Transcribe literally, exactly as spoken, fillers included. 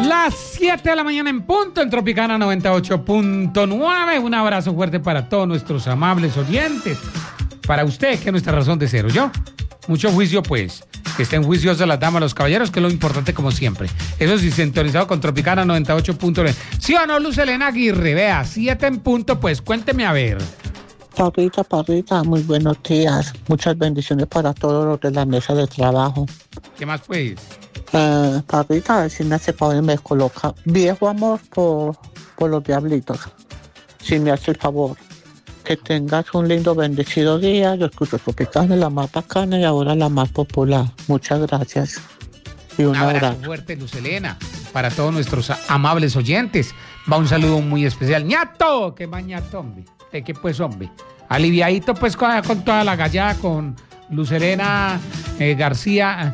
Las siete de la mañana en punto en Tropicana noventa y ocho punto nueve. Un abrazo fuerte para todos nuestros amables oyentes. Para usted, que es nuestra razón de ser, ¿yo? Mucho juicio, pues. Que estén juiciosos las damas, los caballeros, que es lo importante como siempre. Eso sí, sintonizado con Tropicana noventa y ocho punto nueve. ¿Sí o no, Luz Elena Aguirre? Vea, siete en punto, pues cuénteme a ver. Parrita, Parrita, muy buenos días. Muchas bendiciones para todos los de la mesa de trabajo. ¿Qué más, pues? Eh, Parrita, a ver si me hace favor y me coloca Viejo Amor por, por los Diablitos. Si me hace el favor. Que tengas un lindo, bendecido día. Yo escucho Tropicana, la más bacana y ahora la más popular. Muchas gracias. Y un, un abrazo, abrazo fuerte, Luz Elena, para todos nuestros amables oyentes. Va un saludo muy especial. ¡Ñato! ¿Qué más, ñato, hombre? ¿De qué, pues, hombre? Aliviadito, pues, con, con toda la gallada, con Luz Elena eh, García,